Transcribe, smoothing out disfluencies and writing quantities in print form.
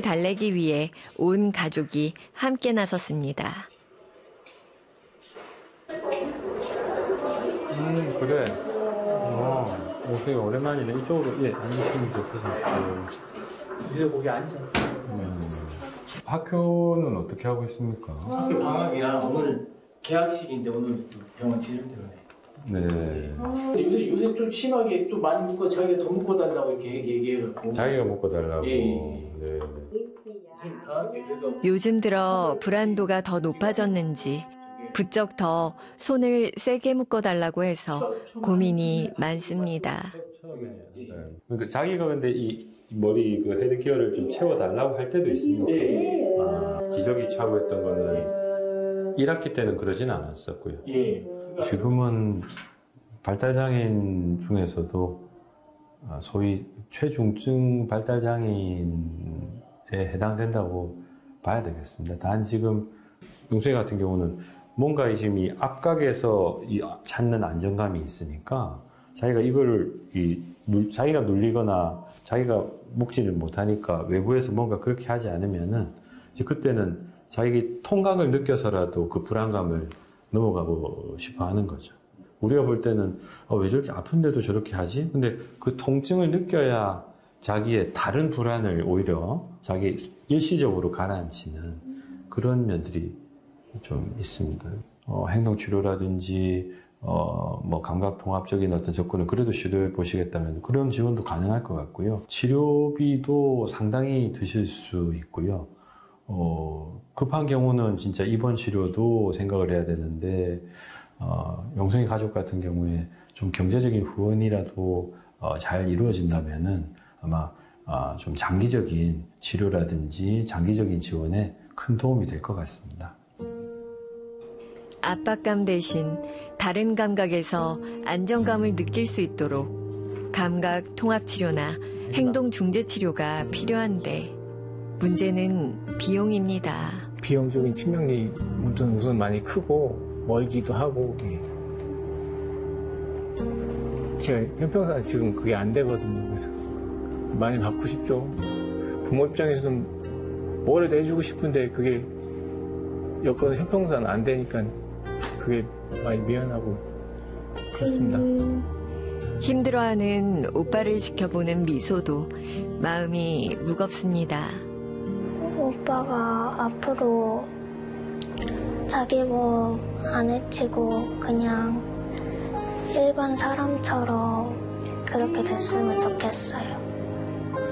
달래기 위해 온 가족이 함께 나섰습니다. 그래. 되게 오랜만이네. 이쪽으로 앉으시면 될 것 같고. 이제 거기 앉아. 학교는 어떻게 하고 있습니까? 학교 방학이라 오늘 개학식인데 오늘 병원 치료 때문에. 네. 요새 좀 심하게 또 많이 묶어 자기가 더 묶어달라고 이렇게 얘기해갖고. 자기가 묶어달라고. 예. 네. 지금 방학에 그래서. 요즘 들어 불안도가 더 높아졌는지 부쩍 더 손을 세게 묶어달라고 해서 고민이 많습니다. 그러니까 자기가 근데 이 머리 그 헤드기어를 좀 채워달라고 할 때도 있습니다. 기저귀 차고 했던 거는 1학기 때는 그러진 않았었고요. 지금은 발달장애인 중에서도 소위 최중증 발달장애인에 해당된다고 봐야 되겠습니다. 단 지금 용수이 같은 경우는 뭔가 지금 이 앞각에서 찾는 안정감이 있으니까 자기가 이걸 자기가 눌리거나 자기가 묶지를 못하니까 외부에서 뭔가 그렇게 하지 않으면은 이제 그때는 자기 통각을 느껴서라도 그 불안감을 넘어가고 싶어 하는 거죠. 우리가 볼 때는 왜 저렇게 아픈데도 저렇게 하지? 근데 그 통증을 느껴야 자기의 다른 불안을 오히려 자기 일시적으로 가라앉히는 그런 면들이 좀 있습니다. 행동치료라든지 뭐 감각통합적인 어떤 접근을 그래도 시도해 보시겠다면 그런 지원도 가능할 것 같고요. 치료비도 상당히 드실 수 있고요. 급한 경우는 진짜 입원 치료도 생각을 해야 되는데 용성이 가족 같은 경우에 좀 경제적인 후원이라도 잘 이루어진다면은 아마 좀 장기적인 치료라든지 장기적인 지원에 큰 도움이 될 것 같습니다. 압박감 대신 다른 감각에서 안정감을 느낄 수 있도록 감각 통합 치료나 행동 중재 치료가 필요한데 문제는 비용입니다. 비용적인 측면이 우선 많이 크고 멀기도 하고 제가 형평상 지금 그게 안 되거든요. 그래서 많이 받고 싶죠. 부모 입장에서는 뭐라도 해주고 싶은데 그게 여건은 형평상 안 되니까 그게 많이 미안하고 그렇습니다. 힘들어하는 오빠를 지켜보는 미소도 마음이 무겁습니다. 오빠가 앞으로 자기 몸 안 해치고 그냥 일반 사람처럼 그렇게 됐으면 좋겠어요.